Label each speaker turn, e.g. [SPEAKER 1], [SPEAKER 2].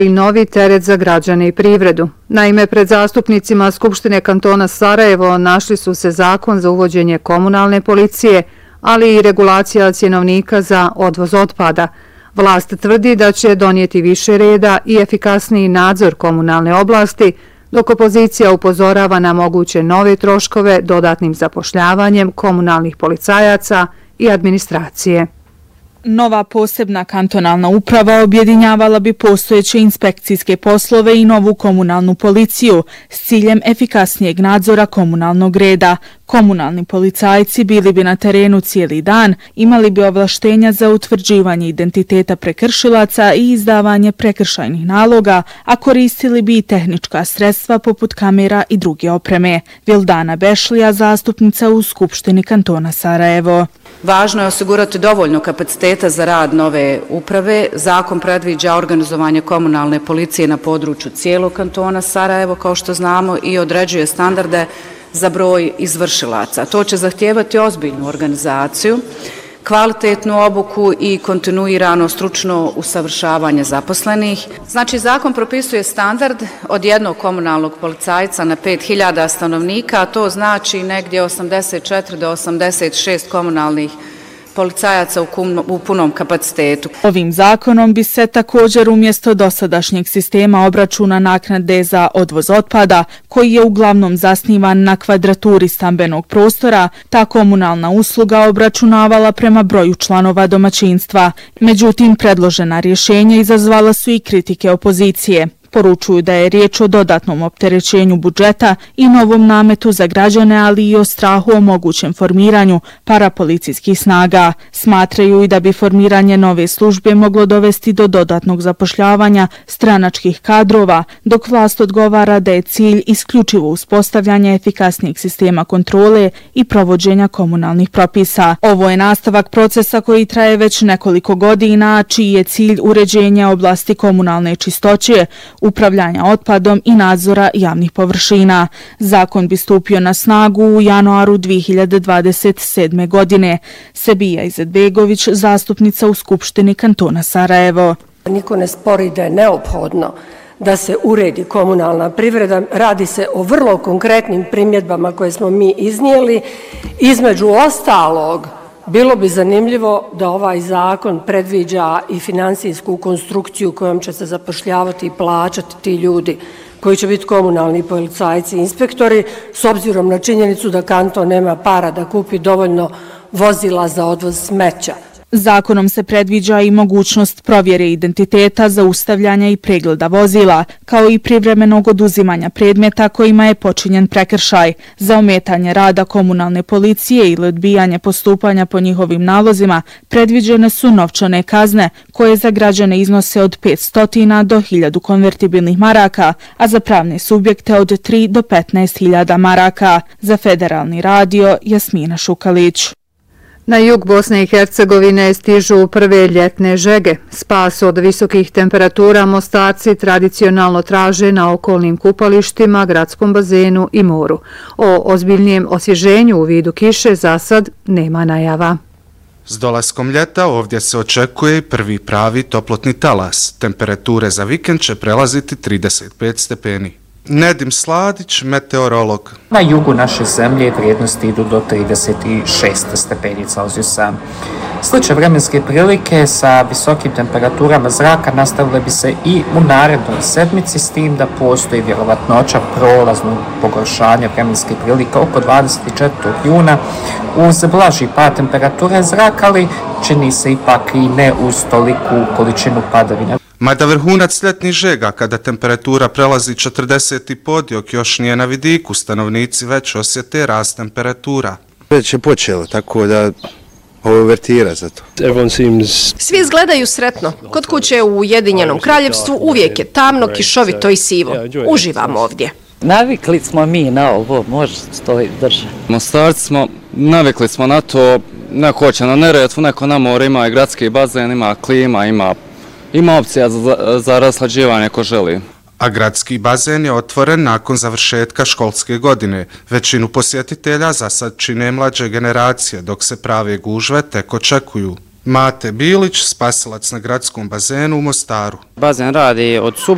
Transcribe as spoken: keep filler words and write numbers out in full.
[SPEAKER 1] i novi teret za građane i privredu. Naime, pred zastupnicima Skupštine kantona Sarajevo našli su se zakon za uvođenje komunalne policije, ali i regulacija cjenovnika za odvoz otpada. Vlast tvrdi da će donijeti više reda i efikasniji nadzor komunalne oblasti, dok opozicija upozorava na moguće nove troškove dodatnim zapošljavanjem komunalnih policajaca i administracije.
[SPEAKER 2] Nova posebna kantonalna uprava objedinjavala bi postojeće inspekcijske poslove i novu komunalnu policiju s ciljem efikasnijeg nadzora komunalnog reda. Komunalni policajci bili bi na terenu cijeli dan, imali bi ovlaštenja za utvrđivanje identiteta prekršilaca i izdavanje prekršajnih naloga, a koristili bi i tehnička sredstva poput kamera i druge opreme. Vildana Bešlija, zastupnica u Skupštini kantona Sarajevo.
[SPEAKER 3] Važno je osigurati dovoljno kapaciteta za rad nove uprave. Zakon predviđa organizovanje komunalne policije na području cijelog kantona Sarajevo, kao što znamo, i određuje standarde za broj izvršilaca. To će zahtijevati ozbiljnu organizaciju, kvalitetnu obuku i kontinuirano stručno usavršavanje zaposlenih. Znači, zakon propisuje standard od jednog komunalnog policajca na pet hiljada stanovnika, a to znači negdje osamdeset četiri do osamdeset šest komunalnih policajaca u punom kapacitetu.
[SPEAKER 2] Ovim zakonom bi se također umjesto dosadašnjeg sistema obračuna naknade za odvoz otpada, koji je uglavnom zasnivan na kvadraturi stambenog prostora, ta komunalna usluga obračunavala prema broju članova domaćinstva. Međutim, predložena rješenja izazvala su i kritike opozicije. Poručuju da je riječ o dodatnom opterećenju budžeta i novom nametu za građane, ali i o strahu o mogućem formiranju parapolicijskih snaga. Smatraju i da bi formiranje nove službe moglo dovesti do dodatnog zapošljavanja stranačkih kadrova, dok vlast odgovara da je cilj isključivo uspostavljanje efikasnijeg sistema kontrole i provođenja komunalnih propisa. Ovo je nastavak procesa koji traje već nekoliko godina, a čiji je cilj uređenja oblasti komunalne čistoće, upravljanja otpadom i nadzora javnih površina. Zakon bi stupio na snagu u januaru dvije hiljade dvadeset sedme. godine. Sebija Izetbegović, zastupnica u Skupštini kantona Sarajevo.
[SPEAKER 4] Niko ne spori da je neophodno da se uredi komunalna privreda. Radi se o vrlo konkretnim primjedbama koje smo mi iznijeli. Između ostalog, bilo bi zanimljivo da ovaj zakon predviđa i finansijsku konstrukciju kojom će se zapošljavati i plaćati ti ljudi koji će biti komunalni policajci i inspektori, s obzirom na činjenicu da kanton nema para da kupi dovoljno vozila za odvoz smeća.
[SPEAKER 2] Zakonom se predviđa i mogućnost provjere identiteta, zaustavljanja i pregleda vozila, kao i privremenog oduzimanja predmeta kojima je počinjen prekršaj. Za ometanje rada komunalne policije ili odbijanje postupanja po njihovim nalozima predviđene su novčane kazne koje za građane iznose od petsto do hiljadu konvertibilnih maraka, a za pravne subjekte od tri do petnaest hiljada maraka. Za Federalni radio, Jasmina Šukalić.
[SPEAKER 1] Na jug Bosne i Hercegovine stižu prve ljetne žege. Spas od visokih temperatura Mostarci tradicionalno traže na okolnim kupalištima, gradskom bazenu i moru. O ozbiljnijem osvježenju u vidu kiše za sad nema najava.
[SPEAKER 5] S dolaskom ljeta ovdje se očekuje prvi pravi toplotni talas. Temperature za vikend će prelaziti trideset pet stepeni. Nedim Sladić, meteorolog.
[SPEAKER 6] Na jugu naše zemlje vrijednosti idu do trideset šest stepeni Celzijusa. Slične vremenske prilike sa visokim temperaturama zraka nastavile bi se i u narednoj sedmici, s tim da postoji vjerovatnoća prolaznog pogoršanja vremenske prilike oko dvadeset četvrtog juna uz blaži pad temperature zraka, ali čini se ipak i ne uz toliku količinu padavina.
[SPEAKER 5] Mada vrhunac ljetnih žega, kada temperatura prelazi četrdeset i podjok, još nije na vidiku, stanovnici već osjete rast temperatura.
[SPEAKER 7] Već je počelo, tako da ovo vertira za to.
[SPEAKER 8] Svi izgledaju sretno. Kod kuće u Ujedinjenom kraljevstvu uvijek je tamno, kišovito i sivo. Uživamo ovdje.
[SPEAKER 9] Navikli smo mi na ovo, može stoji držati.
[SPEAKER 10] Mostarci smo, navikli smo na to, neko hoće na Neretvu, neko na more, ima i gradski bazen, ima klima, ima Ima opcija za, za raslađivanje ko želi.
[SPEAKER 5] A gradski bazen je otvoren nakon završetka školske godine. Većinu posjetitelja za sad čine mlađe generacije, dok se prave gužve tek očekuju. Mate Bilić, spasilac na gradskom bazenu u Mostaru.
[SPEAKER 11] Bazen radi od subote